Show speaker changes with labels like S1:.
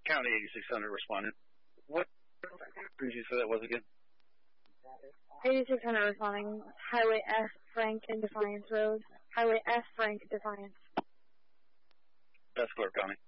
S1: County 8600 responding. What did you say that was again?
S2: 8600 responding. Highway F, Frank and Defiance Road. Highway F, Frank, Defiance.
S1: That's Clark County.